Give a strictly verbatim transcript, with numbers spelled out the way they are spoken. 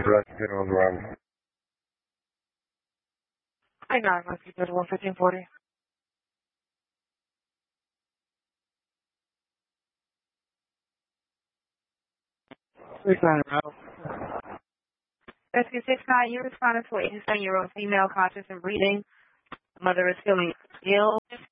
Direct General Around. I nine, let's keep it one fifteen forty. Six nine around. Rescue six nine, you responded to a seven-year-old female conscious and breathing. Mother is feeling ill.